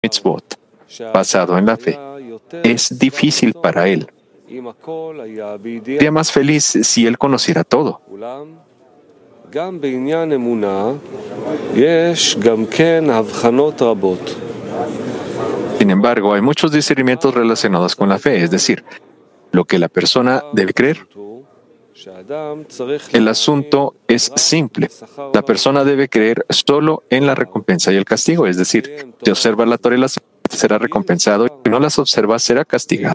mitzvot, basado en la fe, es difícil para él. Sería más feliz si él conociera todo. Sin embargo, hay muchos discernimientos relacionados con la fe, es decir, lo que la persona debe creer. El asunto es simple. La persona debe creer solo en la recompensa y el castigo, es decir, si observa la Torah y las será recompensado, y si no las observa será castigado.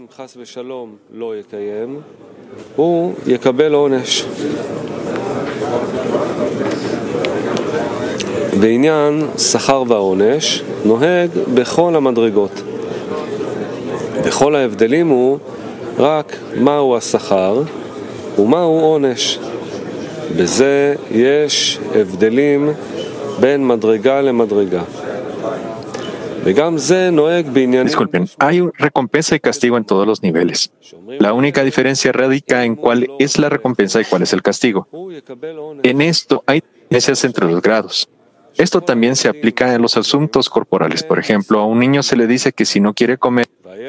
בעניין שכר והעונש נוהג בכל המדרגות. וכל ההבדלים הוא רק מהו השכר ומהו עונש. בזה יש הבדלים בין מדרגה למדרגה. וגם זה נוהג בעניינים... Disculpen, hay recompensa y castigo en todos los niveles. La única diferencia radica en cuál es la recompensa y cuál es el castigo. En esto hay diferencias entre los grados. Esto también se aplica en los asuntos corporales. Por ejemplo, a un niño se le dice que si no quiere comer,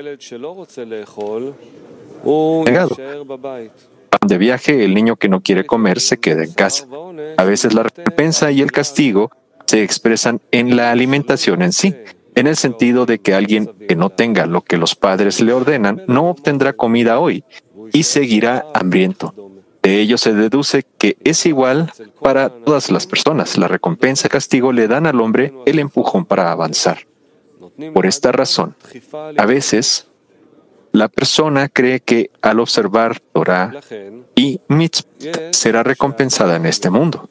negado. De viaje, el niño que no quiere comer se queda en casa. A veces la recompensa y el castigo se expresan en la alimentación en sí, en el sentido de que alguien que no tenga lo que los padres le ordenan no obtendrá comida hoy y seguirá hambriento. De ello se deduce que es igual para todas las personas. La recompensa y castigo le dan al hombre el empujón para avanzar. Por esta razón, a veces la persona cree que al observar Torah y mitzvot será recompensada en este mundo.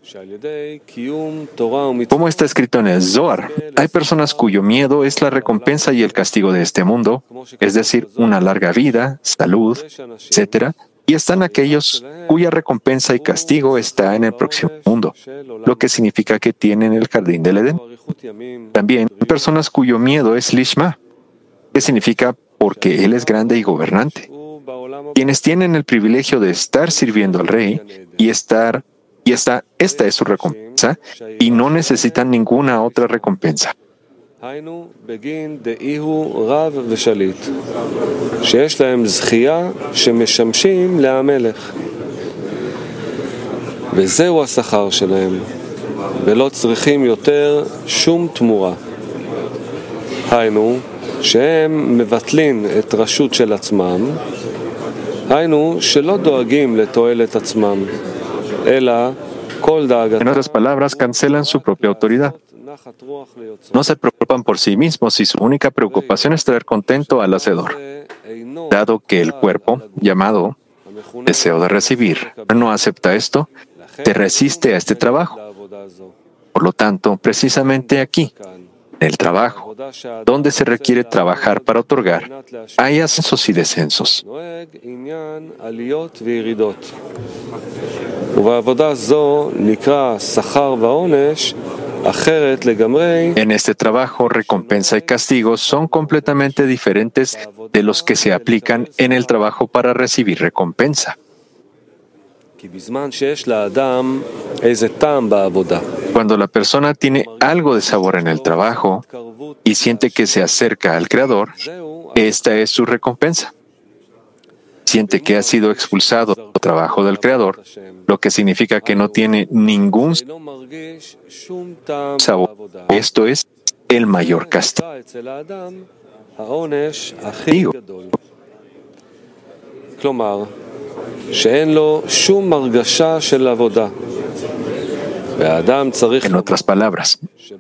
Como está escrito en el Zohar, hay personas cuyo miedo es la recompensa y el castigo de este mundo, es decir, una larga vida, salud, etc., y están aquellos cuya recompensa y castigo está en el próximo mundo, lo que significa que tienen el jardín del Edén. También hay personas cuyo miedo es Lishma, que significa porque Él es grande y gobernante. Quienes tienen el privilegio de estar sirviendo al Rey esta es su recompensa y no necesitan ninguna otra recompensa. היינו בגין דאיהו רב ושליט, שיש להם זכייה שמשמשים להמלך. וזהו השכר שלהם, ולא צריכים יותר שום תמורה. היינו שהם מבטלים את רשות של עצמם, היינו שלא דואגים לתועלת עצמם, אלא כל דאגתם. En otras palabras, cancelan su propia autoridad. No se preocupan por sí mismos y su única preocupación es traer contento al Hacedor. Dado que el cuerpo, llamado deseo de recibir, no acepta esto, se resiste a este trabajo. Por lo tanto, precisamente aquí, en el trabajo, donde se requiere trabajar para otorgar, hay ascensos y descensos. En este trabajo, recompensa y castigo son completamente diferentes de los que se aplican en el trabajo para recibir recompensa. Cuando la persona tiene algo de sabor en el trabajo y siente que se acerca al Creador, esta es su recompensa. Siente que ha sido expulsado del trabajo del Creador, lo que significa que no tiene ningún sabor. Esto es el mayor castigo. En otras palabras,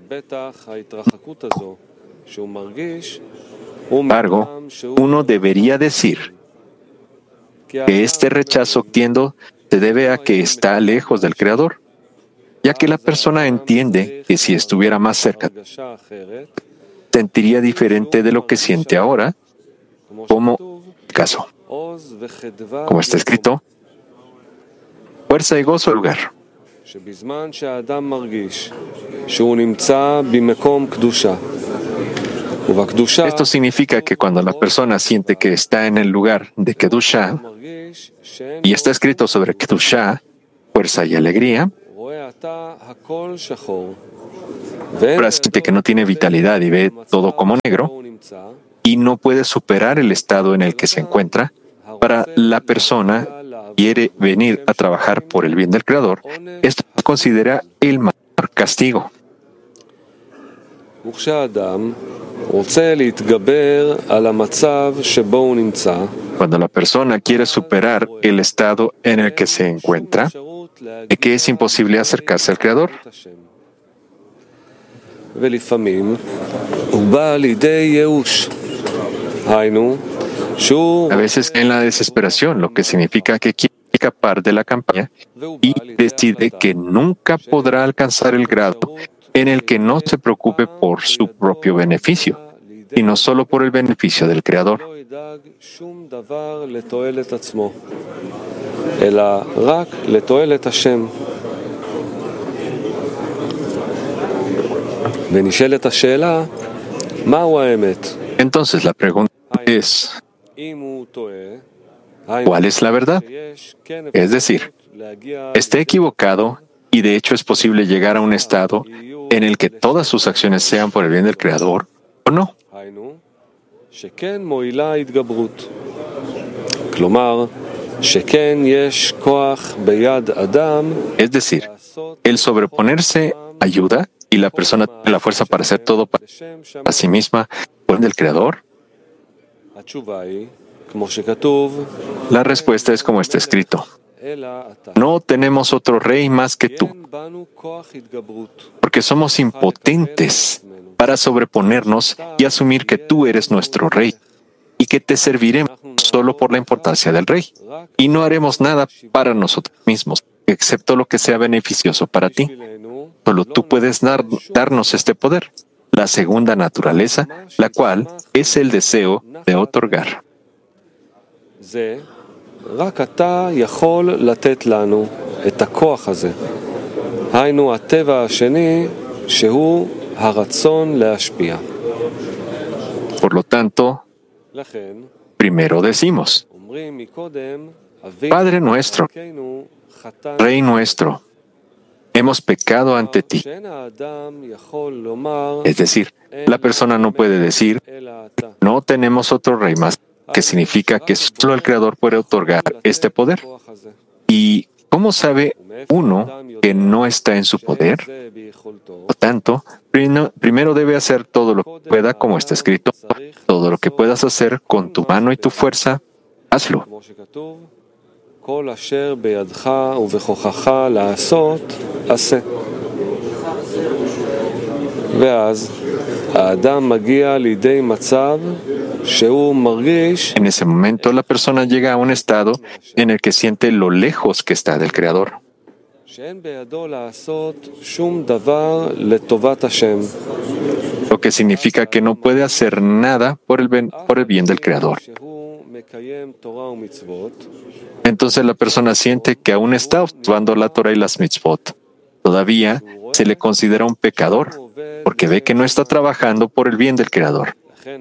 sin embargo, uno debería decir que este rechazo se debe a que está lejos del Creador, ya que la persona entiende que si estuviera más cerca, sentiría diferente de lo que siente ahora, como el caso. Como está escrito, fuerza y gozo al lugar. Esto significa que cuando la persona siente que está en el lugar de Kedusha, y está escrito sobre Kedusha, fuerza y alegría, Ahora siente que no tiene vitalidad y ve todo como negro y no puede superar el estado en el que se encuentra. Para la persona que quiere venir a trabajar por el bien del Creador, esto se considera el mayor castigo. Cuando la persona quiere superar el estado en el que se encuentra, ¿de que es imposible acercarse al Creador? A veces en la desesperación, lo que significa que quiere escapar de la campaña y decide que nunca podrá alcanzar el grado en el que no se preocupe por su propio beneficio, sino solo por el beneficio del Creador. Entonces la pregunta es, ¿cuál es la verdad? Es decir, ¿está equivocado y de hecho es posible llegar a un estado en el que todas sus acciones sean por el bien del Creador o no? Es decir, el sobreponerse ayuda y la persona tiene la fuerza para hacer todo para sí misma por el bien del Creador. La respuesta es como está escrito. No tenemos otro rey más que tú, porque somos impotentes para sobreponernos y asumir que tú eres nuestro rey y que te serviremos solo por la importancia del rey, y no haremos nada para nosotros mismos, excepto lo que sea beneficioso para ti. Solo tú puedes darnos este poder, la segunda naturaleza, la cual es el deseo de otorgar. רק אתה יכול לתת לנו את הכוח הזה. היינו הטבע השני שהוא הרצון להשפיע. Por lo tanto, primero decimos, Padre nuestro, Rey nuestro, hemos pecado ante ti. Es decir, la persona no puede decir, no tenemos otro rey más, que significa que solo el Creador puede otorgar este poder. ¿Y cómo sabe uno que no está en su poder? Por lo tanto, primero debe hacer todo lo que pueda, como está escrito. Todo lo que puedas hacer con tu mano y tu fuerza, hazlo. En ese momento, la persona llega a un estado en el que siente lo lejos que está del Creador. Lo que significa que no puede hacer nada por el bien del Creador. Entonces la persona siente que aún está observando la Torah y las mitzvot. Todavía se le considera un pecador, porque ve que no está trabajando por el bien del Creador.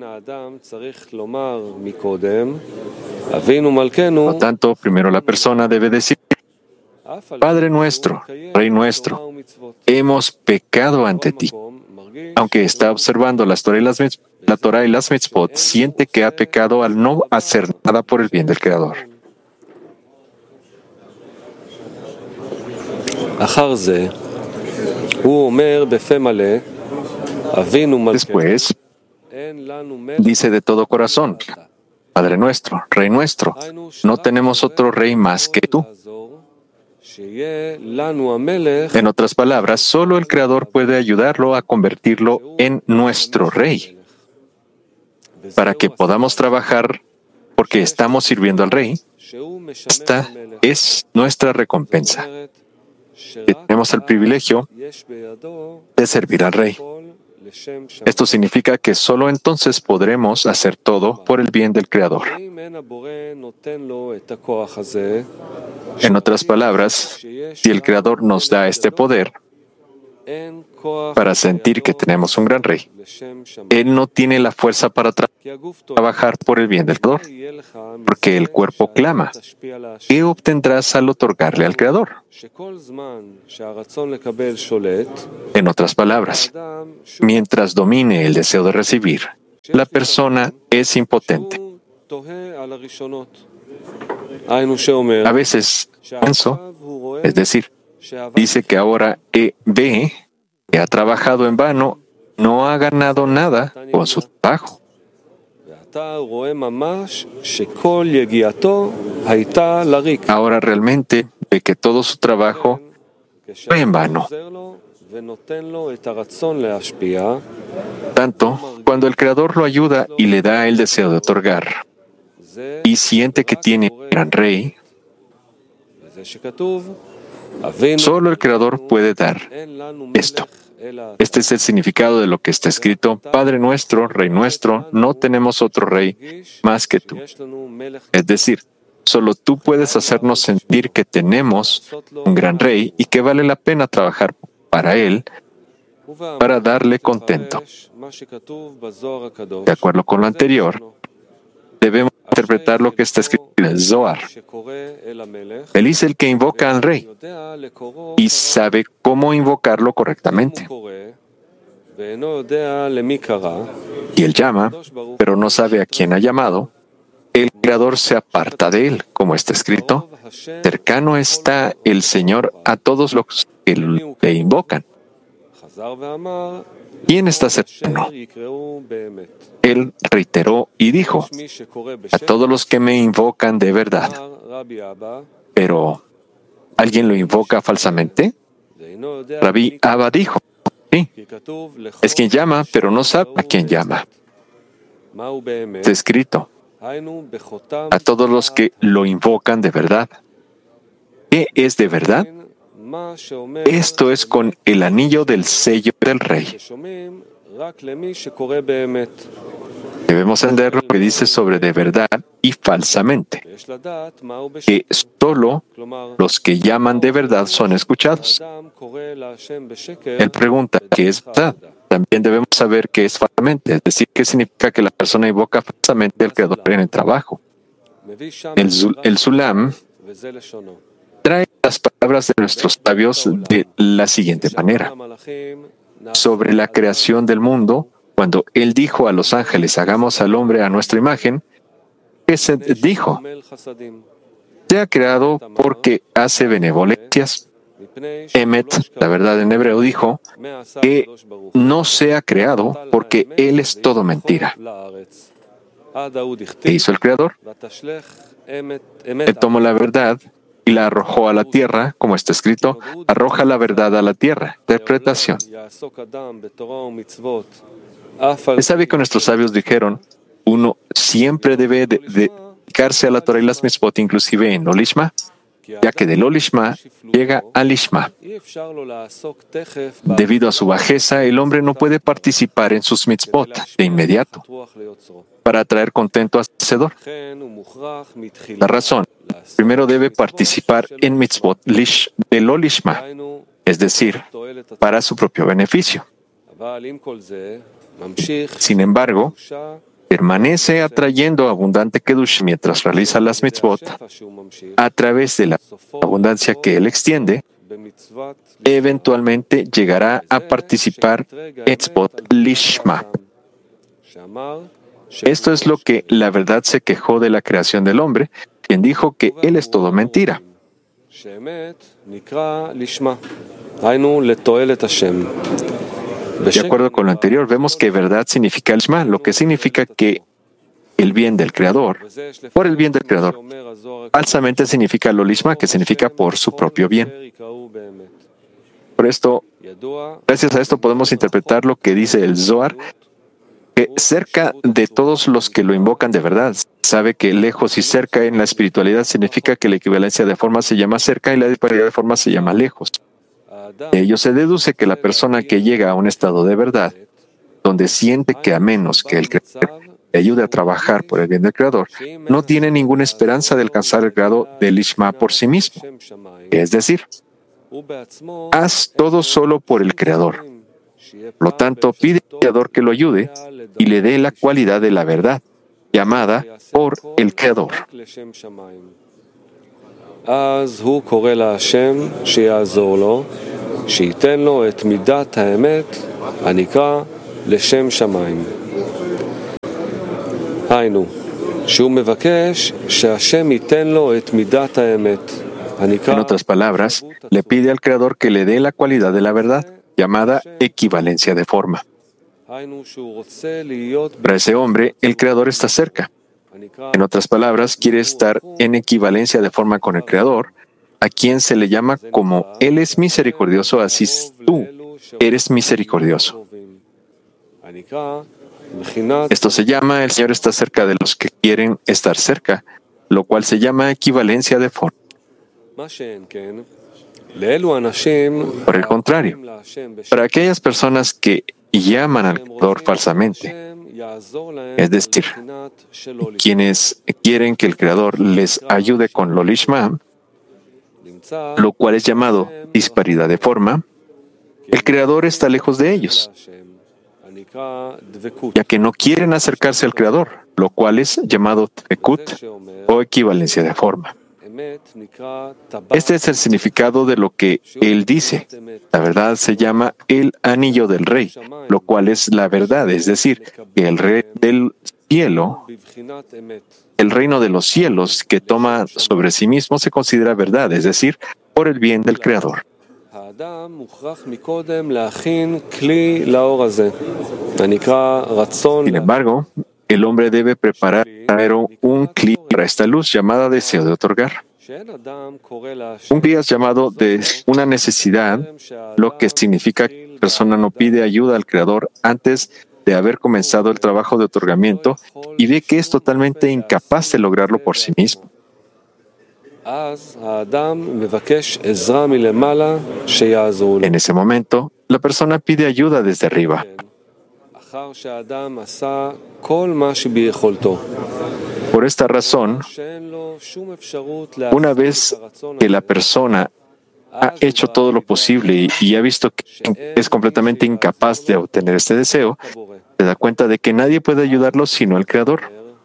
Por tanto, primero la persona debe decir, Padre nuestro, Rey nuestro, hemos pecado ante ti. Aunque está observando la Torah y las mitzvot, siente que ha pecado al no hacer nada por el bien del Creador. Después, dice de todo corazón, Padre nuestro, Rey nuestro, no tenemos otro rey más que tú. En otras palabras, solo el Creador puede ayudarlo a convertirlo en nuestro rey, para que podamos trabajar porque estamos sirviendo al rey. Esta es nuestra recompensa. Tenemos el privilegio de servir al rey. Esto significa que solo entonces podremos hacer todo por el bien del Creador. En otras palabras, si el Creador nos da este poder, para sentir que tenemos un gran rey. Él no tiene la fuerza para trabajar por el bien del Creador, porque el cuerpo clama. ¿Qué obtendrás al otorgarle al Creador? En otras palabras, mientras domine el deseo de recibir, la persona es impotente. A veces pienso, es decir, dice que ahora ve que ha trabajado en vano, no ha ganado nada con su trabajo. Ahora realmente ve que todo su trabajo fue en vano. Tanto, cuando el Creador lo ayuda y le da el deseo de otorgar, y siente que tiene un gran rey, solo el Creador puede dar esto. Este es el significado de lo que está escrito: Padre nuestro, Rey nuestro, no tenemos otro Rey más que tú. Es decir, solo tú puedes hacernos sentir que tenemos un gran Rey y que vale la pena trabajar para Él, para darle contento. De acuerdo con lo anterior, debemos interpretar lo que está escrito en el Zohar. Feliz el que invoca al Rey y sabe cómo invocarlo correctamente. Y él llama, pero no sabe a quién ha llamado. El Creador se aparta de él, como está escrito: cercano está el Señor a todos los que le invocan. ¿Quién está cercano? Él reiteró y dijo: a todos los que me invocan de verdad. Pero, ¿alguien lo invoca falsamente? Rabbi Abba dijo: sí, es quien llama, pero no sabe a quién llama. Está escrito: a todos los que lo invocan de verdad. ¿Qué es de verdad? Esto es con el anillo del sello del Rey. Debemos entender lo que dice sobre de verdad y falsamente, que solo los que llaman de verdad son escuchados. Él pregunta qué es verdad. También debemos saber qué es falsamente, es decir, qué significa que la persona invoca falsamente al Creador en el trabajo. El Sulam trae las palabras de nuestros sabios de la siguiente manera. Sobre la creación del mundo, cuando Él dijo a los ángeles: hagamos al hombre a nuestra imagen, ¿qué se dijo? Se ha creado porque hace benevolencias. Emet, la verdad en hebreo, dijo que no se ha creado porque Él es todo mentira. ¿Qué hizo el Creador? Él tomó la verdad y la arrojó a la tierra, como está escrito: arroja la verdad a la tierra. Interpretación. Se sabe que nuestros sabios dijeron: uno siempre debe dedicarse a la Torah y las mitzvot, inclusive en Olishma, ya que del Olishma llega al Lishma. Debido a su bajeza, el hombre no puede participar en sus mitzvot de inmediato para atraer contento al Hacedor. La razón: primero debe participar en mitzvot del Olishma, es decir, para su propio beneficio. Sin embargo, permanece atrayendo abundante Kedush mientras realiza las mitzvot. A través de la abundancia que él extiende, eventualmente llegará a participar en mitzvot lishma. Esto es lo que la verdad se quejó de la creación del hombre, quien dijo que él es todo mentira. De acuerdo con lo anterior, vemos que verdad significa el Shema, lo que significa que el bien del Creador, por el bien del Creador. Falsamente significa lo Lishma, que significa por su propio bien. Por esto, gracias a esto podemos interpretar lo que dice el Zohar, que cerca de todos los que lo invocan de verdad. Sabe que lejos y cerca en la espiritualidad significa que la equivalencia de forma se llama cerca y la disparidad de forma se llama lejos. De ello se deduce que la persona que llega a un estado de verdad, donde siente que a menos que el Creador le ayude a trabajar por el bien del Creador, no tiene ninguna esperanza de alcanzar el grado del Lishma por sí mismo. Es decir, haz todo solo por el Creador. Por lo tanto, pide al Creador que lo ayude y le dé la cualidad de la verdad, llamada por el Creador. אז הוא קורא להשם שיעזור לו, שייתן לו את מידת האמת הנקרא לשם שמיים. היינו, שהוא מבקש שהשם ייתן לו את מידת האמת הנקרא. En otras palabras, le pide al Creador que le dé la cualidad de la verdad, llamada equivalencia de forma. Para ese hombre, el Creador está cerca. En otras palabras, quiere estar en equivalencia de forma con el Creador, a quien se le llama como Él es misericordioso, así tú eres misericordioso. Esto se llama, el Señor está cerca de los que quieren estar cerca, lo cual se llama equivalencia de forma. Por el contrario, para aquellas personas que llaman al Creador falsamente, es decir, quienes quieren que el Creador les ayude con lo lishma, lo cual es llamado disparidad de forma, el Creador está lejos de ellos, ya que no quieren acercarse al Creador, lo cual es llamado tvekut o equivalencia de forma. Este es el significado de lo que él dice. La verdad se llama el anillo del rey, lo cual es la verdad, es decir, que el rey del cielo, el reino de los cielos que toma sobre sí mismo se considera verdad, es decir, por el bien del Creador. Sin embargo, el hombre debe preparar primero un kli para esta luz llamada deseo de otorgar. Un kli es llamado de una necesidad, lo que significa que la persona no pide ayuda al Creador antes de haber comenzado el trabajo de otorgamiento y ve que es totalmente incapaz de lograrlo por sí mismo. En ese momento, la persona pide ayuda desde arriba. Por esta razón, una vez que la persona ha hecho todo lo posible y ha visto que es completamente incapaz de obtener este deseo, se da cuenta de que nadie puede ayudarlo sino el Creador.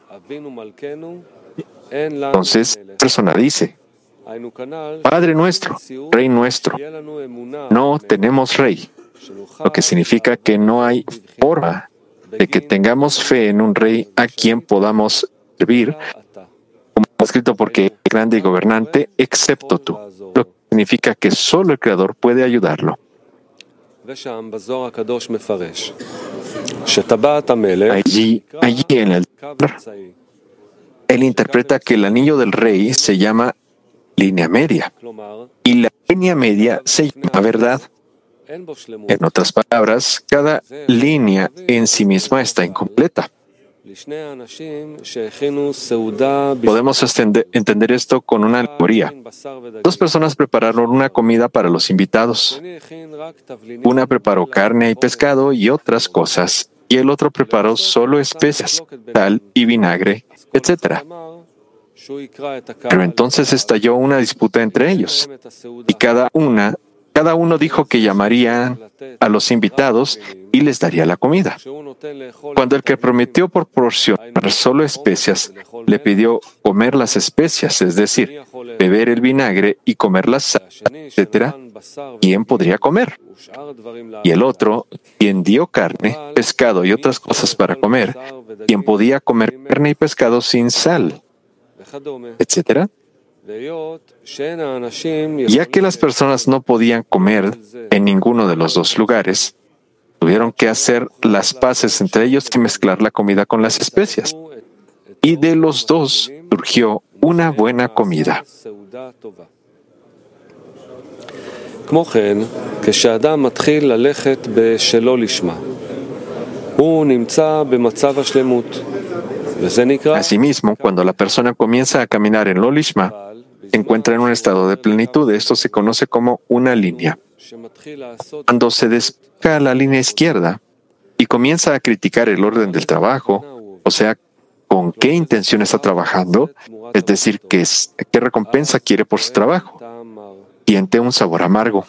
Entonces, la persona dice: Padre nuestro, Rey nuestro, no tenemos Rey, lo que significa que no hay forma de que tengamos fe en un Rey a quien podamos servir, como está escrito, porque es grande y gobernante, excepto tú, lo que significa que solo el Creador puede ayudarlo. Allí en el él interpreta que el anillo del rey se llama línea media, y la línea media se llama verdad. En otras palabras, cada línea en sí misma está incompleta. Podemos entender esto con una alegoría. Dos personas prepararon una comida para los invitados. Una preparó carne y pescado y otras cosas, y el otro preparó solo especias, sal y vinagre, etc. Pero entonces estalló una disputa entre ellos, y cada uno dijo que llamaría a los invitados y les daría la comida. Cuando el que prometió proporcionar solo especias le pidió comer las especias, es decir, beber el vinagre y comer la sal, etc., ¿quién podría comer? Y el otro, quien dio carne, pescado y otras cosas para comer, ¿quién podía comer carne y pescado sin sal, etc.? Ya que las personas no podían comer en ninguno de los dos lugares, tuvieron que hacer las paces entre ellos y mezclar la comida con las especias. Y de los dos surgió una buena comida. Asimismo, cuando la persona comienza a caminar en lo lishma, se encuentra en un estado de plenitud. Esto se conoce como una línea. Cuando se despeja la línea izquierda y comienza a criticar el orden del trabajo, o sea, con qué intención está trabajando, es decir, qué recompensa quiere por su trabajo. siente un sabor amargo.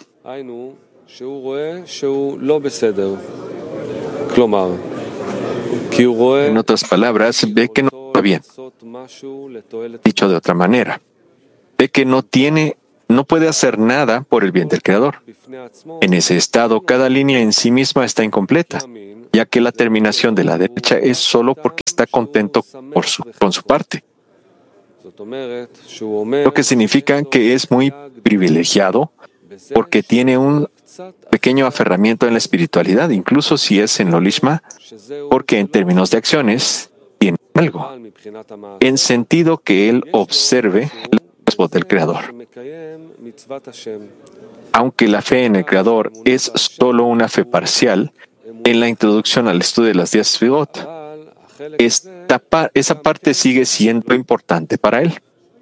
En otras palabras, ve que no está bien. Dicho de otra manera, ve que no puede hacer nada por el bien del Creador. En ese estado, cada línea en sí misma está incompleta, ya que la terminación de la derecha es solo porque está contento con su parte. Lo que significa que es muy privilegiado porque tiene un pequeño aferramiento en la espiritualidad, incluso si es en lo lishma, porque en términos de acciones tiene algo, en sentido que él observe la voz del Creador. Aunque la fe en el Creador es solo una fe parcial, en la introducción al estudio de las 10 Sefirot, esa parte sigue siendo importante para él.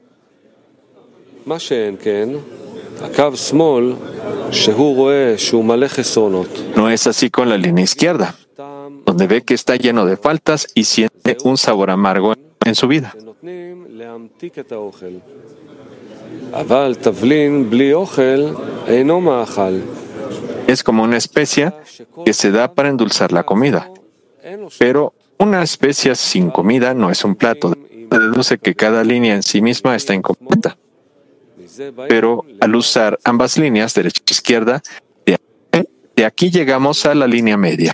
No es así con la línea izquierda, donde ve que está lleno de faltas y siente un sabor amargo en su vida. Es como una especia que se da para endulzar la comida, pero una especia sin comida no es un plato. Deduce que cada línea en sí misma está incompleta. Pero al usar ambas líneas, derecha e izquierda, de aquí llegamos a la línea media.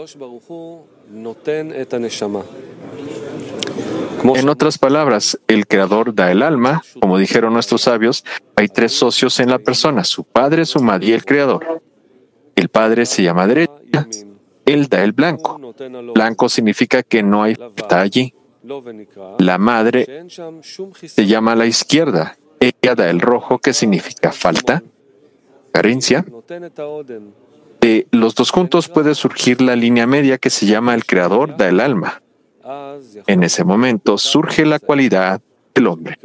En otras palabras, el Creador da el alma. Como dijeron nuestros sabios, hay 3 socios en la persona: su padre, su madre y el Creador. El padre se llama derecha, él da el blanco. Blanco significa que no hay falta allí. La madre se llama la izquierda. Ella da el rojo, que significa falta, carencia. De los dos juntos puede surgir la línea media que se llama el Creador da el alma. En ese momento surge la cualidad del hombre.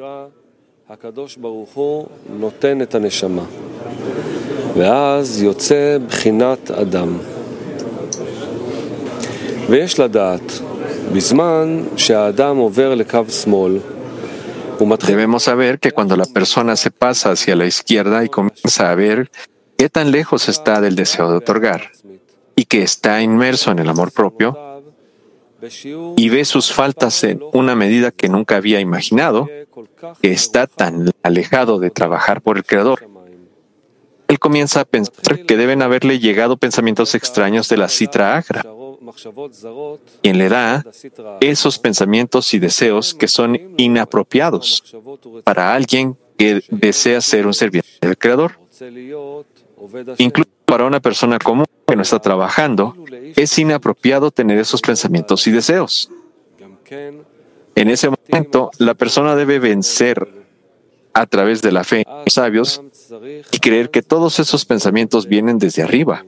Debemos saber que cuando la persona se pasa hacia la izquierda y comienza a ver qué tan lejos está del deseo de otorgar y que está inmerso en el amor propio y ve sus faltas en una medida que nunca había imaginado, que está tan alejado de trabajar por el Creador, él comienza a pensar que deben haberle llegado pensamientos extraños de la Sitra Agra, quien le da esos pensamientos y deseos que son inapropiados para alguien que desea ser un serviente del Creador. Incluso para una persona común que no está trabajando, es inapropiado tener esos pensamientos y deseos. En ese momento, la persona debe vencer a través de la fe en los sabios y creer que todos esos pensamientos vienen desde arriba,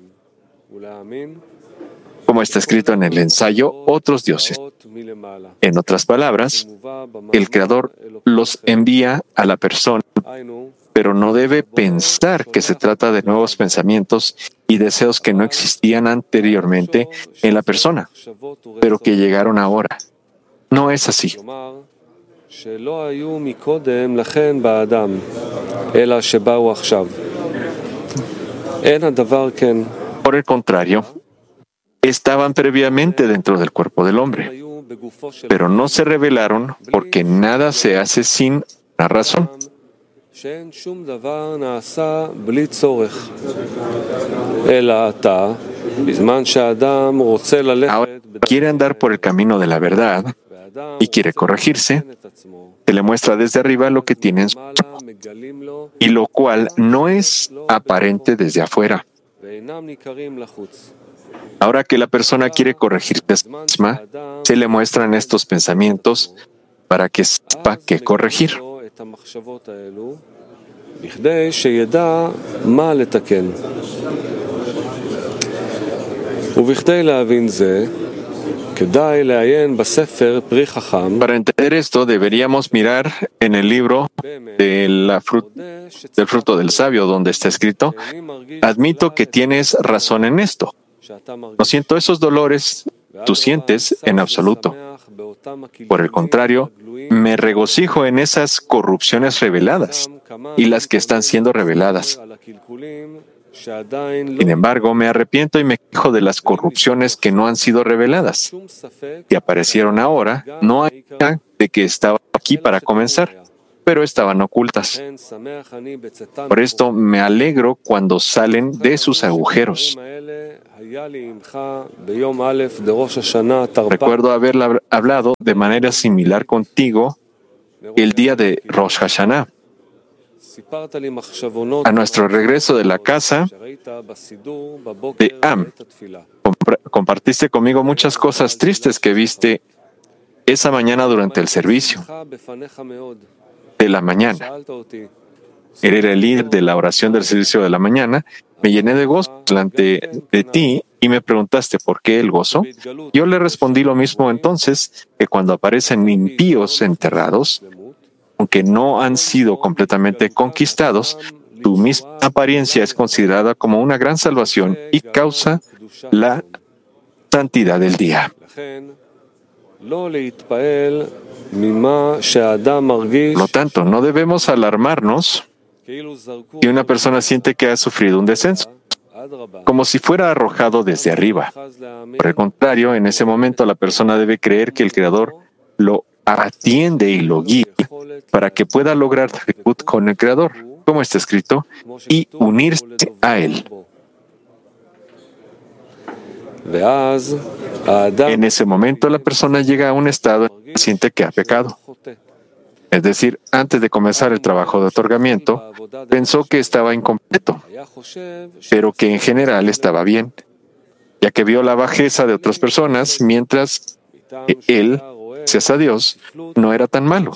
como está escrito en el ensayo Otros Dioses. En otras palabras, el Creador los envía a la persona, pero no debe pensar que se trata de nuevos pensamientos y deseos que no existían anteriormente en la persona, pero que llegaron ahora. No es así. Por el contrario, estaban previamente dentro del cuerpo del hombre, pero no se revelaron porque nada se hace sin una razón. Ahora quiere andar por el camino de la verdad y quiere corregirse, se le muestra desde arriba lo que tiene en su cuerpo, y lo cual no es aparente desde afuera. Ahora que la persona quiere corregirse a sí misma, se le muestran estos pensamientos para que sepa qué corregir. Para entender esto, deberíamos mirar en el libro del fruto del sabio, donde está escrito: admito que tienes razón en esto. No siento esos dolores tú sientes en absoluto. Por el contrario, me regocijo en esas corrupciones reveladas y las que están siendo reveladas. Sin embargo, me arrepiento y me quejo de las corrupciones que no han sido reveladas, que aparecieron ahora, no hay duda de que estaba aquí para comenzar, pero estaban ocultas. Por esto me alegro cuando salen de sus agujeros. Recuerdo haber hablado de manera similar contigo el día de Rosh Hashanah. A nuestro regreso de la casa de Am, compartiste conmigo muchas cosas tristes que viste esa mañana durante el servicio de la mañana. Era el líder de la oración del servicio de la mañana. Me llené de gozo delante de ti y me preguntaste por qué el gozo. Yo le respondí lo mismo entonces, que cuando aparecen impíos enterrados, aunque no han sido completamente conquistados, tu misma apariencia es considerada como una gran salvación y causa la santidad del día. Por lo tanto, no debemos alarmarnos si una persona siente que ha sufrido un descenso, como si fuera arrojado desde arriba. Por el contrario, en ese momento la persona debe creer que el Creador lo atiende y lo guía para que pueda lograr tribut con el Creador, como está escrito, y unirse a Él. En ese momento la persona llega a un estado en que siente que ha pecado. Es decir, antes de comenzar el trabajo de otorgamiento, pensó que estaba incompleto, pero que en general estaba bien, ya que vio la bajeza de otras personas, mientras él, gracias a Dios, no era tan malo.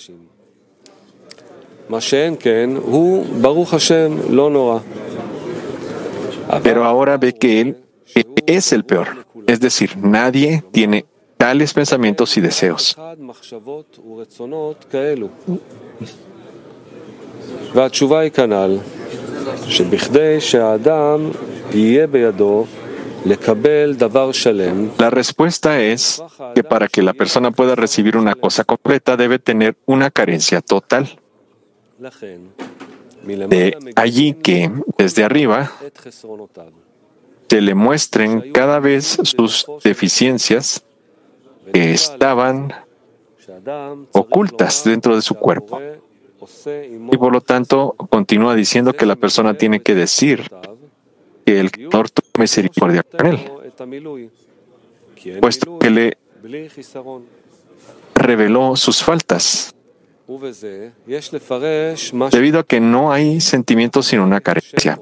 Pero ahora ve que él es el peor, es decir, nadie tiene tales pensamientos y deseos. La respuesta es que para que la persona pueda recibir una cosa completa debe tener una carencia total. De allí que, desde arriba, se le muestren cada vez sus deficiencias que estaban ocultas dentro de su cuerpo. Y por lo tanto, continúa diciendo que la persona tiene que decir que el Creador tuvo misericordia con él, puesto que le reveló sus faltas, debido a que no hay sentimientos sin una carencia.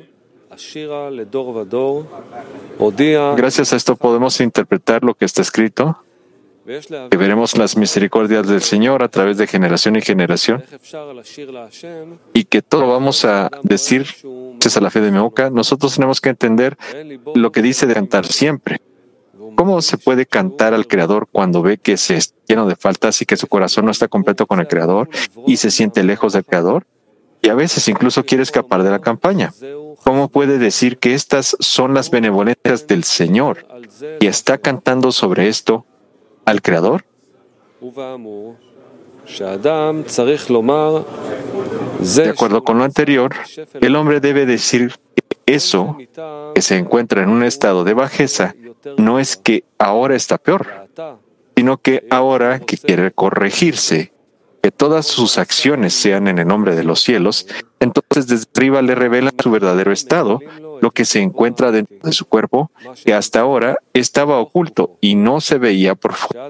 Gracias a esto podemos interpretar lo que está escrito, que veremos las misericordias del Señor a través de generación y generación, y que todo vamos a decir, gracias a la fe de Meoka. Nosotros tenemos que entender lo que dice de cantar siempre. ¿Cómo se puede cantar al Creador cuando ve que se está lleno de faltas y que su corazón no está completo con el Creador y se siente lejos del Creador? Y a veces incluso quiere escapar de la campaña. ¿Cómo puede decir que estas son las benevolencias del Señor y está cantando sobre esto al Creador? De acuerdo con lo anterior, el hombre debe decir que eso, que se encuentra en un estado de bajeza, no es que ahora está peor, sino que ahora que quiere corregirse, que todas sus acciones sean en el nombre de los cielos, entonces desde arriba le revelan su verdadero estado, lo que se encuentra dentro de su cuerpo, que hasta ahora estaba oculto y no se veía por fuera.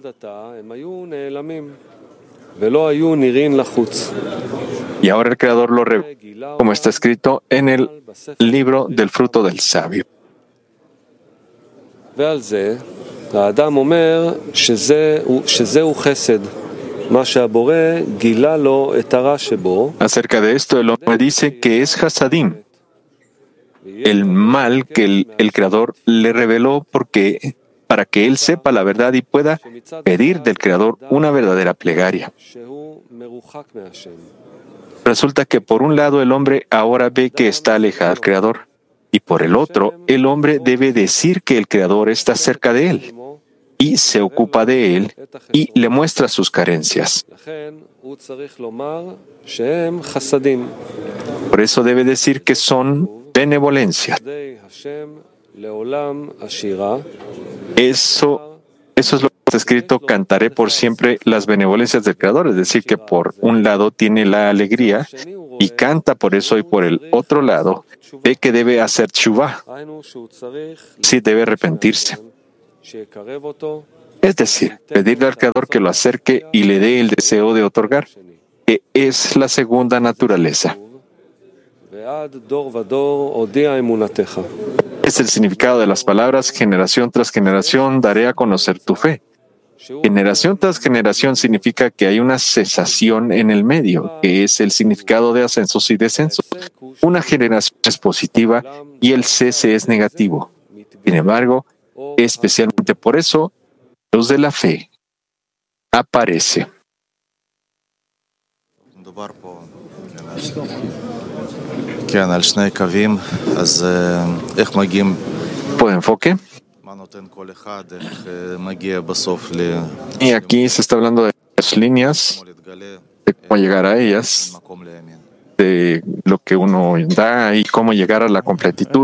Y ahora el Creador lo revela, como está escrito en el libro del fruto del sabio. Acerca de esto, el hombre dice que es Hasadim, el mal que el Creador le reveló para que él sepa la verdad y pueda pedir del Creador una verdadera plegaria. Resulta que por un lado el hombre ahora ve que está alejado del Creador, Y por el otro, el hombre debe decir que el Creador está cerca de él y se ocupa de él y le muestra sus carencias. Por eso debe decir que son benevolencia. Eso es lo que está escrito: cantaré por siempre las benevolencias del Creador. Es decir, que por un lado tiene la alegría y canta por eso, y por el otro lado ve que debe hacer teshuvah, sí, debe arrepentirse. Es decir, pedirle al Creador que lo acerque y le dé el deseo de otorgar, que es la segunda naturaleza. Es el significado de las palabras: generación tras generación daré a conocer tu fe. Generación tras generación significa que hay una cesación en el medio, que es el significado de ascensos y descensos. Una generación es positiva y el cese es negativo. Sin embargo, especialmente por eso, la luz de la fe aparece. ¿Puedo enfoque? Y aquí se está hablando de las líneas, de cómo llegar a ellas, de lo que uno da y cómo llegar a la completitud.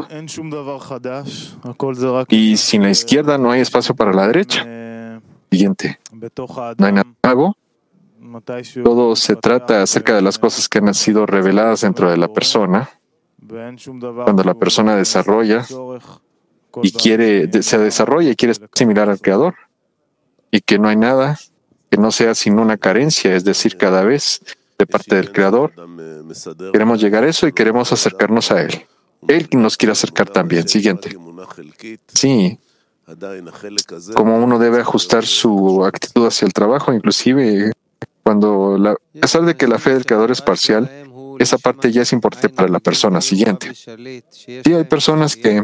Y sin la izquierda no hay espacio para la derecha. Siguiente. No hay nada nuevo. Todo se trata acerca de las cosas que han sido reveladas dentro de la persona. Cuando la persona desarrolla y se desarrolla y quiere ser similar al Creador, y que no hay nada que no sea sin una carencia, es decir, cada vez de parte del Creador queremos llegar a eso y queremos acercarnos a Él. Él nos quiere acercar también. Siguiente. Sí, como uno debe ajustar su actitud hacia el trabajo, inclusive a pesar de que la fe del Creador es parcial, esa parte ya es importante para la persona. Siguiente. Sí, hay personas que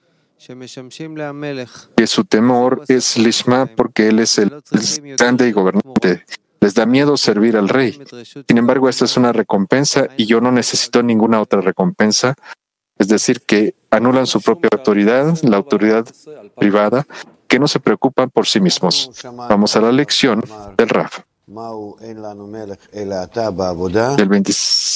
su temor es Lishma porque él es el grande y gobernante. Les da miedo servir al rey. Sin embargo, esta es una recompensa y yo no necesito ninguna otra recompensa. Es decir, que anulan su propia autoridad, la autoridad privada, que no se preocupan por sí mismos. Vamos a la lección del Rav. Del 26.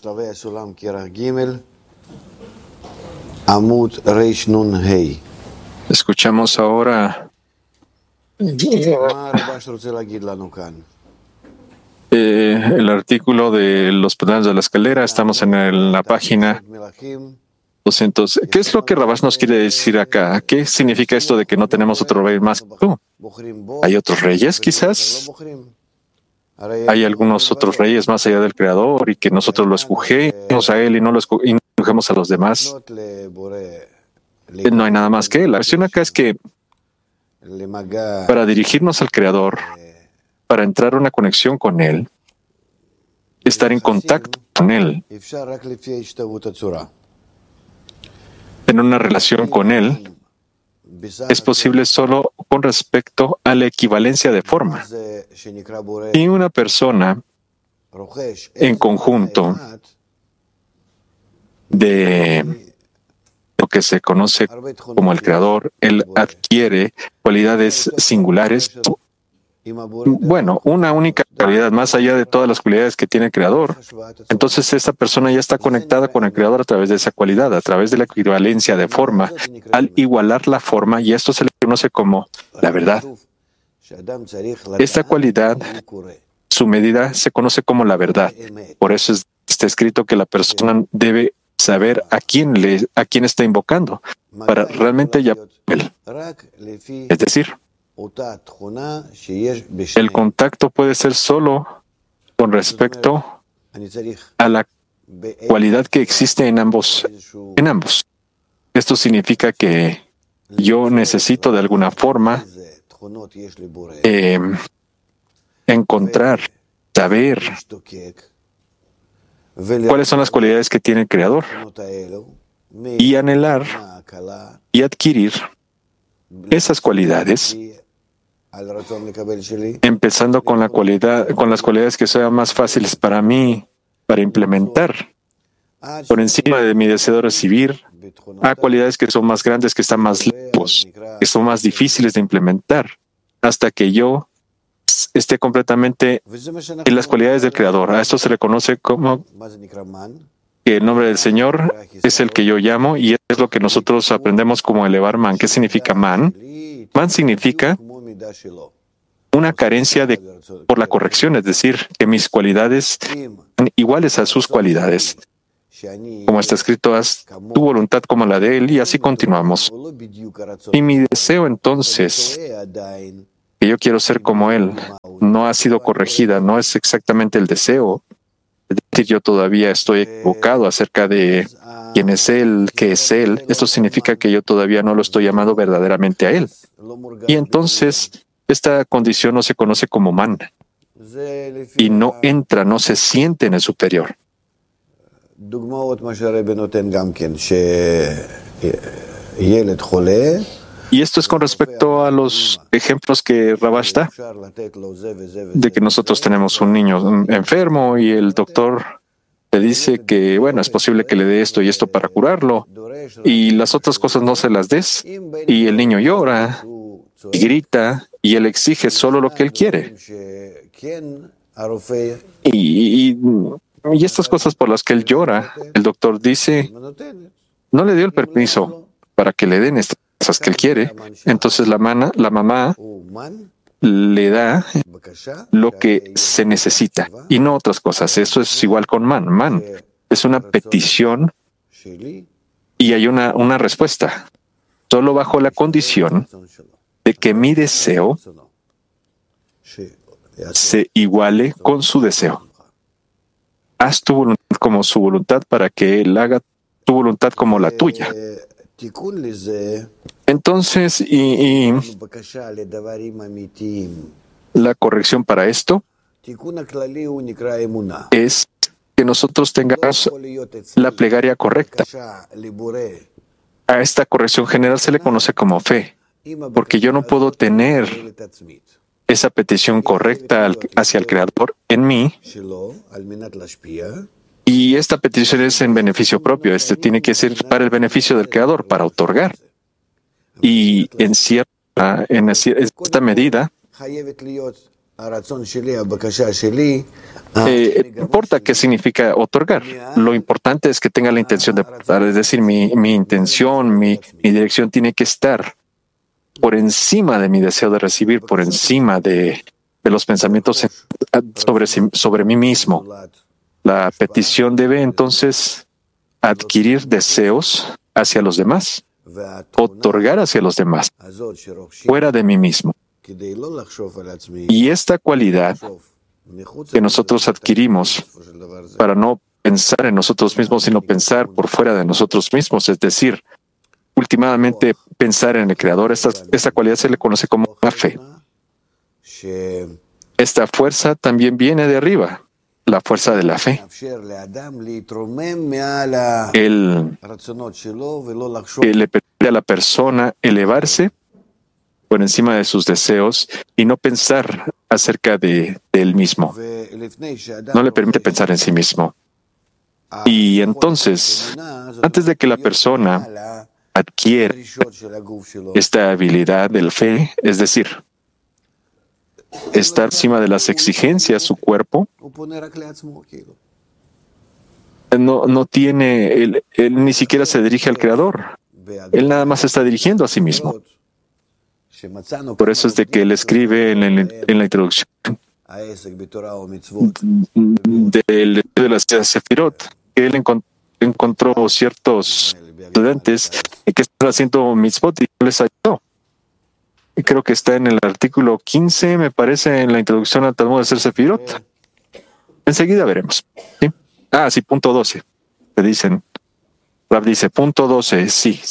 Escuchamos ahora el artículo de los peldaños de la escalera. Estamos en la página 200. ¿Qué es lo que Rabash nos quiere decir acá? ¿Qué significa esto de que no tenemos otro rey más que tú? ¿Hay otros reyes quizás? ¿Hay algunos otros reyes más allá del Creador y que nosotros lo escogemos a Él y no escogemos a los demás? No hay nada más que Él. La cuestión acá es que para dirigirnos al Creador, para entrar a una conexión con Él, estar en contacto con Él, en una relación con Él, es posible solo con respecto a la equivalencia de forma. Y una persona en conjunto de lo que se conoce como el Creador, él adquiere cualidades singulares. Bueno, una única cualidad más allá de todas las cualidades que tiene el Creador. Entonces esta persona ya está conectada con el Creador a través de esa cualidad, a través de la equivalencia de forma, al igualar la forma, y esto se le conoce como la verdad. Esta cualidad, su medida, se conoce como la verdad. Por eso está escrito que la persona debe saber a quién está invocando para realmente llamar a Él. Es decir, el contacto puede ser solo con respecto a la cualidad que existe en ambos. Esto significa que yo necesito de alguna forma encontrar, saber cuáles son las cualidades que tiene el Creador y anhelar y adquirir esas cualidades, empezando con las cualidades que sean más fáciles para mí, para implementar, por encima de mi deseo de recibir, a cualidades que son más grandes, que están más lejos, que son más difíciles de implementar, hasta que yo esté completamente en las cualidades del Creador. A esto se le conoce como que el nombre del Señor es el que yo llamo, y es lo que nosotros aprendemos como elevar man. ¿Qué significa man? Man significa una carencia por la corrección, es decir, que mis cualidades son iguales a sus cualidades. Como está escrito, haz tu voluntad como la de Él, y así continuamos. Y mi deseo entonces, que yo quiero ser como Él, no ha sido corregida, no es exactamente el deseo. Es decir, yo todavía estoy equivocado acerca de quién es Él, qué es Él. Esto significa que yo todavía no lo estoy llamando verdaderamente a Él. Y entonces, esta condición no se conoce como man. Y no entra, no se siente en el superior. Y esto es con respecto a los ejemplos que Rabash da, de que nosotros tenemos un niño enfermo y el doctor le dice que, bueno, es posible que le dé esto y esto para curarlo, y las otras cosas no se las des, y el niño llora y grita, y él exige solo lo que él quiere. Y estas cosas por las que él llora, el doctor dice, no le dio el permiso para que le den estas cosas que él quiere. Entonces la mamá le da lo que se necesita y no otras cosas. Eso es igual con man. Man es una petición y hay una respuesta, solo bajo la condición de que mi deseo se iguale con su deseo. Haz tu voluntad como su voluntad para que Él haga tu voluntad como la tuya. Entonces, y la corrección para esto es que nosotros tengamos la plegaria correcta. A esta corrección general se le conoce como fe, porque yo no puedo tener esa petición correcta hacia el Creador en mí, y esta petición es en beneficio propio. Tiene que ser para el beneficio del Creador, para otorgar. Y en esta medida, no importa qué significa otorgar. Lo importante es que tenga la intención de otorgar. Es decir, mi intención, mi dirección tiene que estar por encima de mi deseo de recibir, por encima de los pensamientos sobre mí mismo. La petición debe entonces adquirir deseos hacia los demás, otorgar hacia los demás, fuera de mí mismo. Y esta cualidad que nosotros adquirimos para no pensar en nosotros mismos, sino pensar por fuera de nosotros mismos, es decir, últimamente pensar en el Creador, esta cualidad se le conoce como la fe. Esta fuerza también viene de arriba, la fuerza de la fe. Que le permite a la persona elevarse por encima de sus deseos y no pensar acerca de él mismo. No le permite pensar en sí mismo. Y entonces, antes de que la persona adquiere esta habilidad de la fe, es decir, estar encima de las exigencias, su cuerpo no tiene, él ni siquiera se dirige al Creador. Él nada más se está dirigiendo a sí mismo. Por eso es de que él escribe en la introducción de las Sefirot, que él encontró ciertos estudiantes que están haciendo mitzvot y no les ayudó. Y creo que está en el artículo 15, me parece, en la introducción al Talmud de Sefirot. Enseguida veremos. ¿Sí? Sí, punto 12. Te dicen, Rab dice, punto 12, sí.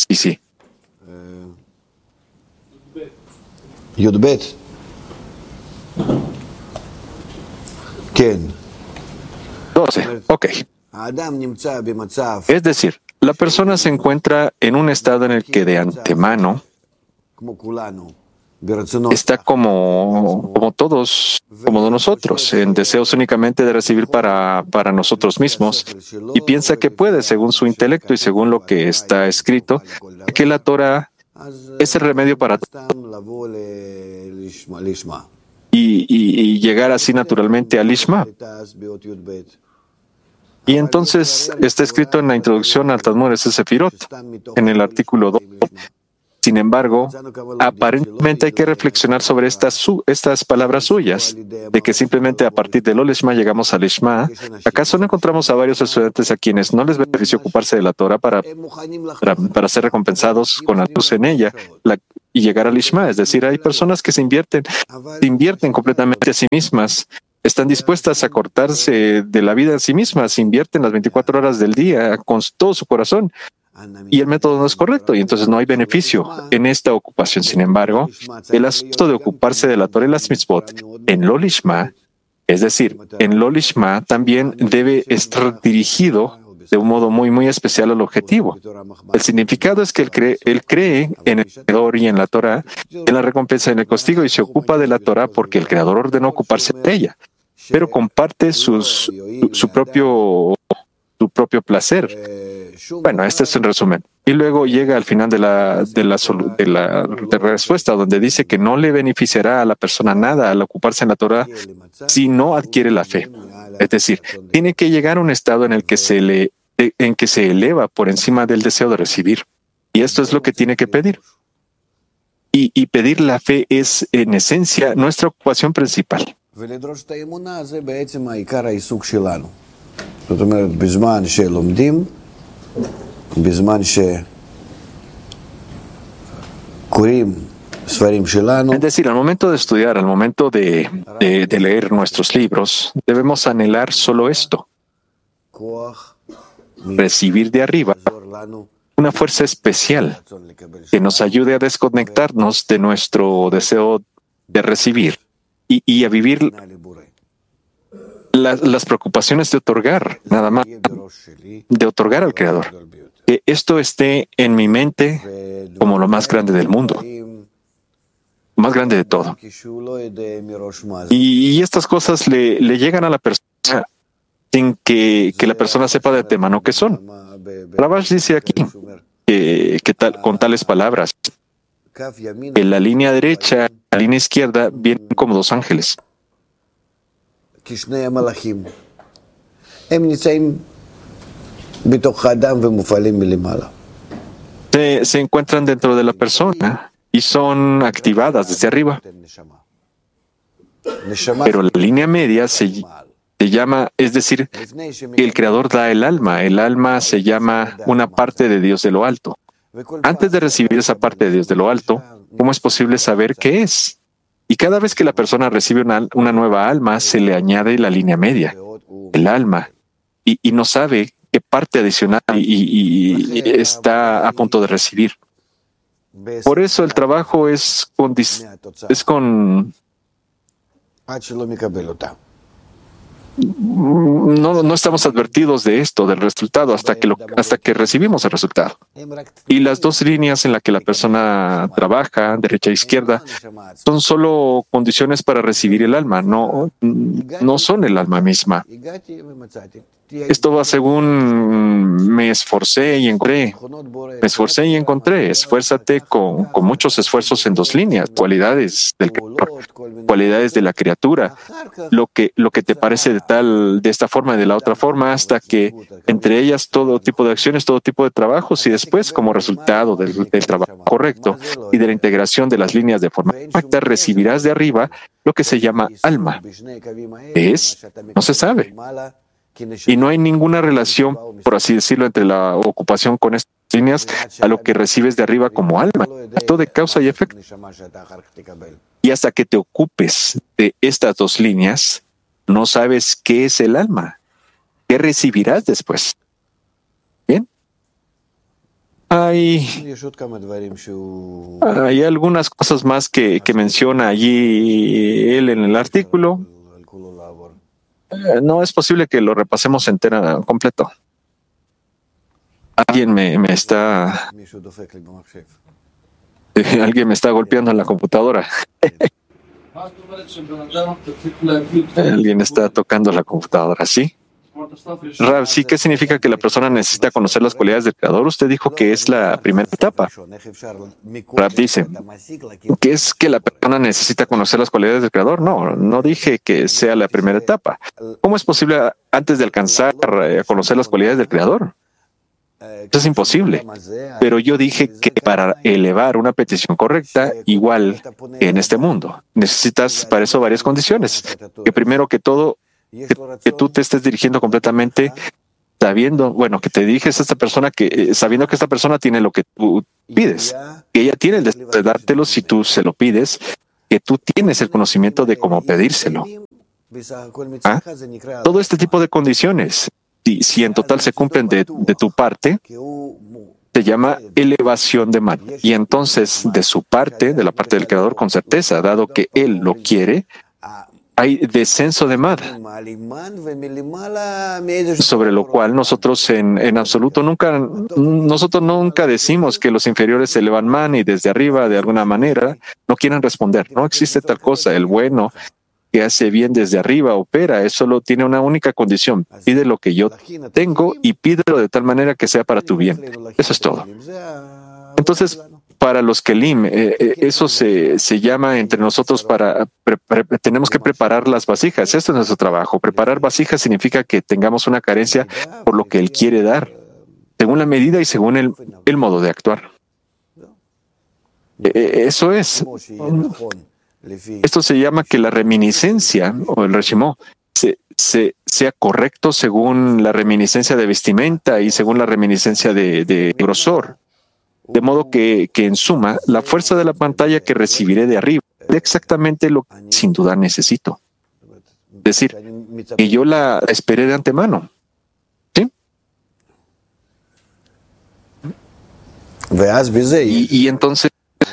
Yudbet. ¿Quién? 12, ok. Es decir, la persona se encuentra en un estado en el que de antemano está como todos, como nosotros, en deseos únicamente de recibir para nosotros mismos, y piensa que puede, según su intelecto y según lo que está escrito, que la Torah es el remedio para todo y llegar así naturalmente al Lishma. Y entonces está escrito en la introducción al Talmud Sefirot, en el artículo 2. Sin embargo, aparentemente hay que reflexionar sobre estas palabras suyas, de que simplemente a partir del Lishma llegamos al Lishma. ¿Acaso no encontramos a varios estudiantes a quienes no les benefició ocuparse de la Torah para ser recompensados con la luz en ella y llegar al Lishma? Es decir, hay personas que se invierten completamente a sí mismas, están dispuestas a cortarse de la vida a sí mismas, se invierten las 24 horas del día con todo su corazón. Y el método no es correcto, y entonces no hay beneficio en esta ocupación. Sin embargo, el asunto de ocuparse de la Torah y las mitzvot en lo lishma, es decir, en lo lishma también debe estar dirigido de un modo muy, muy especial al objetivo. El significado es que él cree en el Creador y en la Torah, en la recompensa y en el castigo, y se ocupa de la Torah porque el Creador ordenó ocuparse de ella, pero comparte su propio placer. Bueno, este es un resumen. Y luego llega al final de la respuesta, donde dice que no le beneficiará a la persona nada al ocuparse en la Torah si no adquiere la fe. Es decir, tiene que llegar a un estado en que se eleva por encima del deseo de recibir. Y esto es lo que tiene que pedir. Y pedir la fe es, en esencia, nuestra ocupación principal. Es decir, al momento de estudiar, al momento de leer nuestros libros, debemos anhelar solo esto: recibir de arriba una fuerza especial que nos ayude a desconectarnos de nuestro deseo de recibir y a vivir las preocupaciones de otorgar, nada más, de otorgar al Creador. Que esto esté en mi mente como lo más grande del mundo, más grande de todo. Y estas cosas le llegan a la persona sin que la persona sepa de antemano qué son. Rabash dice aquí con tales palabras que la línea derecha y la línea izquierda vienen como dos ángeles. Se encuentran dentro de la persona y son activadas desde arriba. Pero la línea media se llama, es decir, el Creador da el alma. El alma se llama una parte de Dios de lo alto. Antes de recibir esa parte de Dios de lo alto, ¿cómo es posible saber qué es? Y cada vez que la persona recibe una nueva alma, se le añade la línea media, el alma, y no sabe qué parte adicional y está a punto de recibir. Por eso el trabajo es con no estamos advertidos de esto, del resultado, hasta que recibimos el resultado. Y las dos líneas en las que la persona trabaja, derecha e izquierda, son solo condiciones para recibir el alma, no son el alma misma. Esto va según me esforcé y encontré. Esfuérzate con muchos esfuerzos en dos líneas: cualidades del creador, cualidades de la criatura, lo que te parece de esta forma y de la otra forma, hasta que entre ellas todo tipo de acciones, todo tipo de trabajos, y después, como resultado del trabajo correcto y de la integración de las líneas de forma correcta, recibirás de arriba lo que se llama alma. No se sabe. Y no hay ninguna relación, por así decirlo, entre la ocupación con estas líneas a lo que recibes de arriba como alma. Esto de causa y efecto. Y hasta que te ocupes de estas dos líneas, no sabes qué es el alma, qué recibirás después. Bien. Hay algunas cosas más que menciona allí él en el artículo. No es posible que lo repasemos completo. Alguien me está Alguien me está golpeando en la computadora. Alguien está tocando la computadora, ¿sí? Rav, ¿sí qué significa que la persona necesita conocer las cualidades del Creador? Usted dijo que es la primera etapa. Rav dice, ¿qué es que la persona necesita conocer las cualidades del Creador? No, no dije que sea la primera etapa. ¿Cómo es posible antes de alcanzar a conocer las cualidades del Creador? Eso es imposible. Pero yo dije que para elevar una petición correcta, igual que en este mundo, necesitas para eso varias condiciones. Que primero que todo, que tú te estés dirigiendo completamente sabiendo, bueno, que te diriges a esta persona sabiendo que esta persona tiene lo que tú pides, que ella tiene el deseo de dártelo si tú se lo pides, que tú tienes el conocimiento de cómo pedírselo. ¿Ah? Todo este tipo de condiciones, si en total se cumplen de tu parte, se llama elevación de man. Y entonces, de su parte, de la parte del Creador, con certeza, dado que Él lo quiere, hay descenso de Mad, sobre lo cual nosotros en absoluto nunca decimos que los inferiores se elevan man y desde arriba de alguna manera no quieren responder. No existe tal cosa. El bueno que hace bien desde arriba opera. Eso solo tiene una única condición. Pide lo que yo tengo y pídelo de tal manera que sea para tu bien. Eso es todo. Entonces, para los Kelim, eso se llama entre nosotros tenemos que preparar las vasijas. Esto es nuestro trabajo. Preparar vasijas significa que tengamos una carencia por lo que Él quiere dar, según la medida y según el modo de actuar. Eso es. Esto se llama que la reminiscencia o el reshimó sea correcto según la reminiscencia de vestimenta y según la reminiscencia de grosor. De modo que en suma, la fuerza de la pantalla que recibiré de arriba es exactamente lo que sin duda necesito. Es decir, que yo la esperé de antemano. ¿Sí? Y entonces,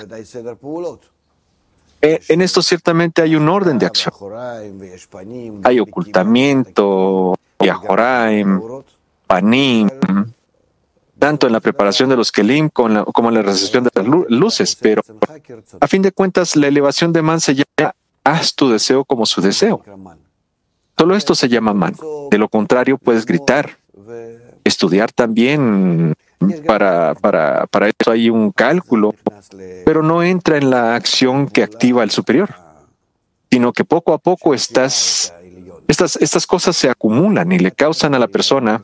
en esto ciertamente hay un orden de acción. Hay ocultamiento, Yahoraim, Panim, tanto en la preparación de los Kelim como en la recepción de las luces, pero a fin de cuentas la elevación de man se llama haz tu deseo como su deseo. Solo esto se llama man. De lo contrario puedes gritar, estudiar también. Para eso hay un cálculo, pero no entra en la acción que activa el superior, sino que poco a poco estas cosas se acumulan y le causan a la persona,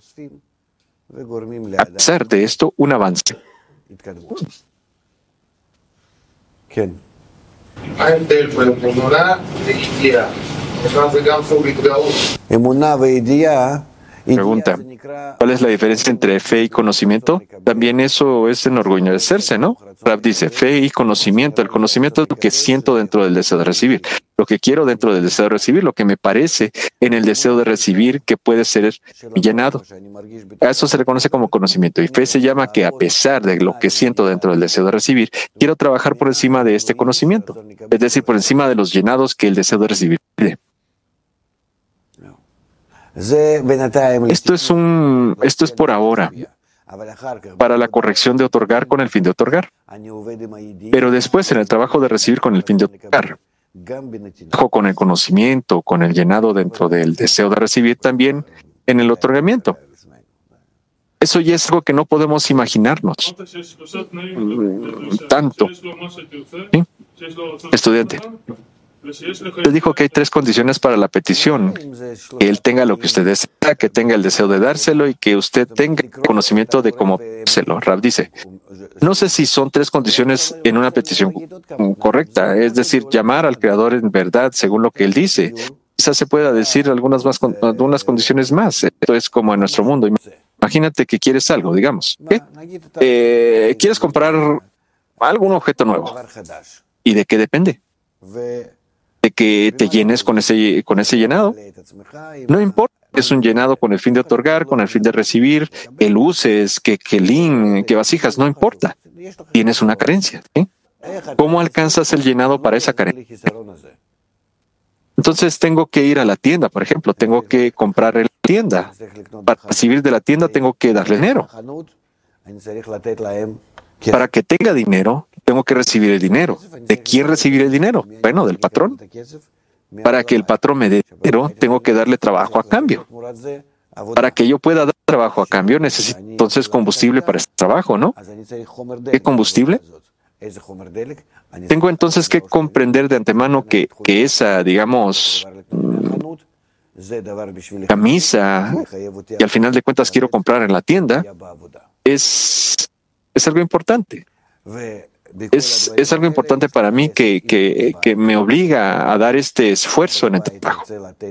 a pesar de esto, un avance. Pregunta, ¿cuál es la diferencia entre fe y conocimiento? También eso es enorgullecerse, ¿no? Rav dice, fe y conocimiento. El conocimiento es lo que siento dentro del deseo de recibir, lo que quiero dentro del deseo de recibir, lo que me parece en el deseo de recibir que puede ser llenado. A eso se le conoce como conocimiento. Y fe se llama que a pesar de lo que siento dentro del deseo de recibir, quiero trabajar por encima de este conocimiento, es decir, por encima de los llenados que el deseo de recibir pide. Esto es por ahora, para la corrección de otorgar con el fin de otorgar. Pero después, en el trabajo de recibir con el fin de otorgar, con el conocimiento, con el llenado dentro del deseo de recibir, también en el otorgamiento. Eso ya es algo que no podemos imaginarnos tanto. ¿Sí? Estudiante. Usted dijo que hay 3 condiciones para la petición: que él tenga lo que usted desea, que tenga el deseo de dárselo y que usted tenga conocimiento de cómo dárselo. Rav dice, no sé si son 3 condiciones en una petición correcta, es decir, llamar al Creador en verdad según lo que él dice. Quizás se pueda decir algunas condiciones más. Esto es como en nuestro mundo. Imagínate que quieres algo, digamos. Quieres comprar algún objeto nuevo. ¿Y de qué depende? De que te llenes con ese llenado. No importa, es un llenado con el fin de otorgar, con el fin de recibir, que luces, que lin, que vasijas, no importa. Tienes una carencia. ¿Sí? ¿Cómo alcanzas el llenado para esa carencia? Entonces tengo que ir a la tienda, por ejemplo, tengo que comprar en la tienda. Para recibir de la tienda tengo que darle dinero. Para que tenga dinero, tengo que recibir el dinero. ¿De quién recibir el dinero? Bueno, del patrón. Para que el patrón me dé dinero, tengo que darle trabajo a cambio. Para que yo pueda dar trabajo a cambio, necesito entonces combustible para este trabajo, ¿no? ¿Qué combustible? Tengo entonces que comprender de antemano que esa, digamos, camisa que al final de cuentas quiero comprar en la tienda es algo importante. Es algo importante para mí que me obliga a dar este esfuerzo en el trabajo.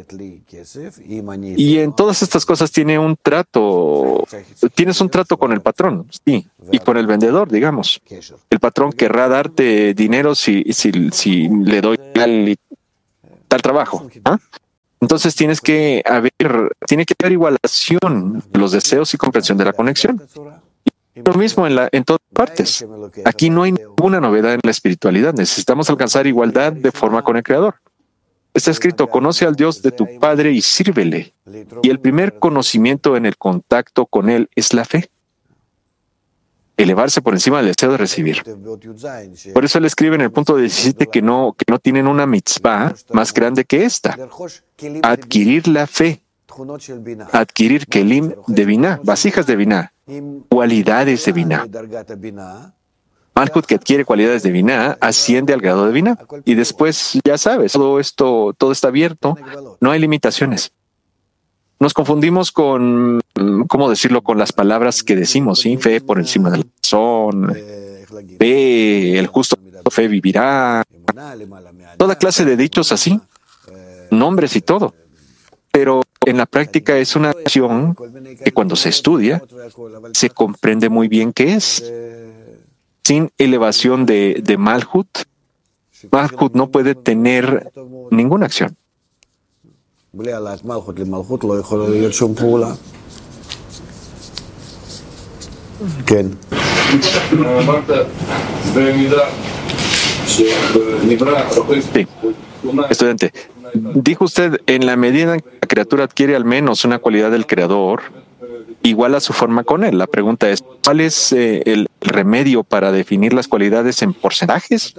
Y en todas estas cosas tienes un trato con el patrón, sí, y con el vendedor, digamos. El patrón querrá darte dinero si le doy tal trabajo. ¿Ah? Entonces tiene que haber igualación de los deseos y comprensión de la conexión. Lo mismo en todas partes. Aquí no hay ninguna novedad en la espiritualidad. Necesitamos alcanzar igualdad de forma con el Creador. Está escrito, conoce al Dios de tu Padre y sírvele. Y el primer conocimiento en el contacto con Él es la fe. Elevarse por encima del deseo de recibir. Por eso él escribe en el punto 17 que no tienen una mitzvah más grande que esta. Adquirir la fe. Adquirir kelim de biná, vasijas de biná, cualidades de biná. Malhut que adquiere cualidades de biná asciende al grado de biná. Y después, ya sabes, todo está abierto, no hay limitaciones. Nos confundimos con, ¿cómo decirlo?, con las palabras que decimos, ¿sí? Fe por encima de la razón, fe, el justo fe vivirá, toda clase de dichos así, nombres y todo. Pero en la práctica es una acción que cuando se estudia se comprende muy bien qué es. Sin elevación de Malhut, Malhut no puede tener ninguna acción. Sí. Estudiante, dijo usted, en la medida en que la criatura adquiere al menos una cualidad del Creador, igual a su forma con él. La pregunta es, ¿cuál es el remedio para definir las cualidades en porcentajes?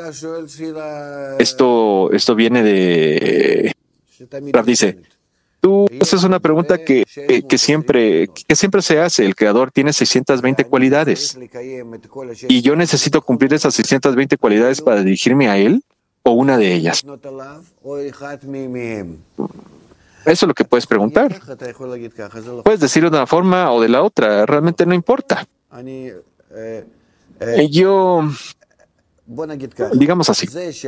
Esto viene de... Rav dice, tú haces una pregunta que siempre se hace. El Creador tiene 620 cualidades. ¿Y yo necesito cumplir esas 620 cualidades para dirigirme a Él o una de ellas? Eso es lo que puedes preguntar. Puedes decir de una forma o de la otra, realmente no importa. Digamos así,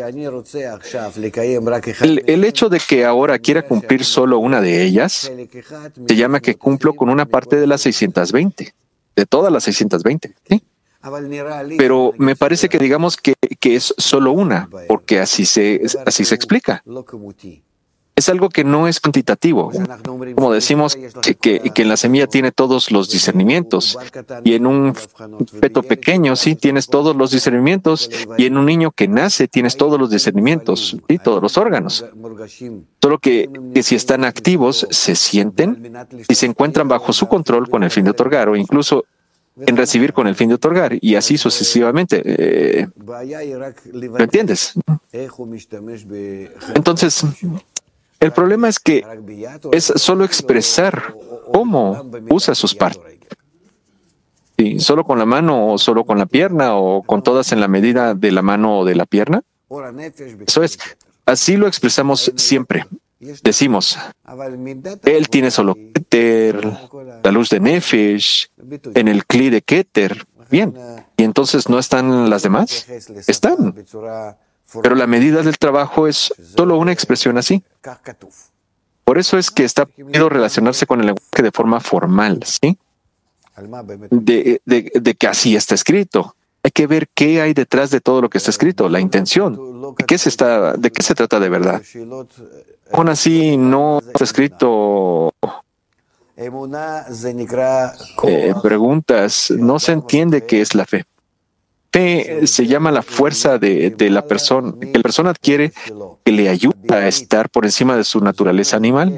el hecho de que ahora quiera cumplir solo una de ellas, se llama que cumplo con una parte de las 620, de todas las 620, ¿sí? Pero me parece que digamos que es solo una, porque así se explica. Es algo que no es cuantitativo. Como decimos que en la semilla tiene todos los discernimientos, y en un feto pequeño sí tienes todos los discernimientos, y en un niño que nace tienes todos los discernimientos y todos los órganos. Solo que si están activos, se sienten y se encuentran bajo su control con el fin de otorgar, o incluso en recibir con el fin de otorgar, y así sucesivamente. ¿Lo entiendes? Entonces, el problema es que es solo expresar cómo usa sus partes. ¿Sí? ¿Solo con la mano o solo con la pierna o con todas en la medida de la mano o de la pierna? Eso es. Así lo expresamos siempre. Decimos, él tiene solo Keter, la luz de Nefesh, en el Kli de Keter. Bien. ¿Y entonces no están las demás? Están. Pero la medida del trabajo es solo una expresión así. Por eso es que está prohibido relacionarse con el lenguaje de forma formal, ¿sí? De que así está escrito. Hay que ver qué hay detrás de todo lo que está escrito, la intención. ¿De qué se trata de verdad? Aún así, no está escrito preguntas. No se entiende qué es la fe. Fe se llama la fuerza de la persona, que la persona adquiere, que le ayuda a estar por encima de su naturaleza animal.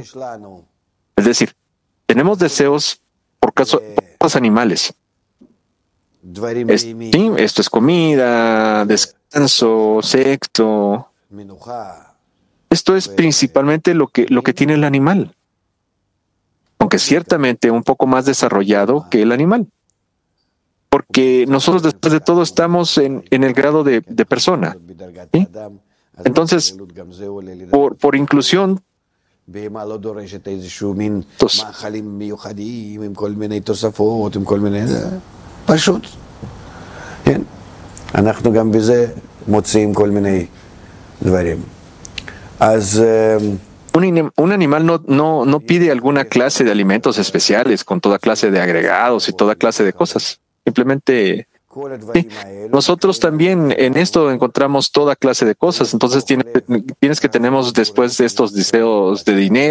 Es decir, tenemos deseos por cosas animales. Sí, esto es comida, descanso, sexo. Esto es principalmente lo que tiene el animal, aunque ciertamente un poco más desarrollado que el animal. Porque nosotros después de todo estamos en el grado de persona. ¿Sí? Entonces, por inclusión, un animal no pide alguna clase de alimentos especiales con toda clase de agregados y toda clase de cosas. Simplemente, sí. Nosotros también en esto encontramos toda clase de cosas. Entonces tienes que tenemos después de estos deseos de dinero,